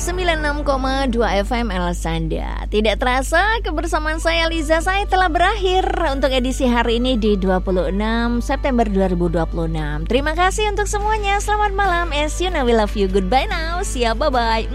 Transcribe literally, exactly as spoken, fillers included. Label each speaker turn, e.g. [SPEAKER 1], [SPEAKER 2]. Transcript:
[SPEAKER 1] sembilan puluh enam koma dua F M El Sanda. Tidak terasa kebersamaan saya Liza saya telah berakhir untuk edisi hari ini di dua puluh enam September dua ribu dua puluh enam. Terima kasih untuk semuanya. Selamat malam. As you know we love you. Goodbye now. See ya. Bye bye.